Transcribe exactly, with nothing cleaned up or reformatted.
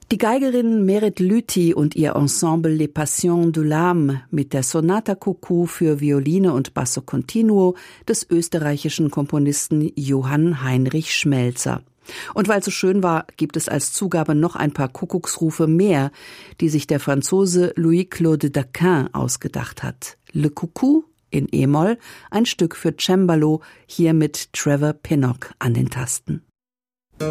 Die Geigerin Merit Lüthi und ihr Ensemble Les Passions de l'Âme mit der Sonata Cucù für Violine und Basso Continuo des österreichischen Komponisten Johann Heinrich Schmelzer. Und weil es so schön war, gibt es als Zugabe noch ein paar Kuckucksrufe mehr, die sich der Franzose Louis-Claude Daquin ausgedacht hat. Le Coucou in E-Moll, ein Stück für Cembalo, hier mit Trevor Pinnock an den Tasten.